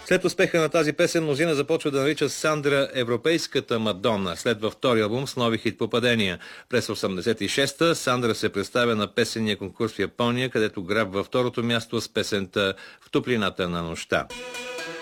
След успеха на тази песен, мнозина започва да наричат Сандра европейската Мадона. Следва втори албум с нови хит попадения. През 86-та Сандра се представя на песенния конкурс в Япония, където грабва второто място с песента "В топлината на нощта".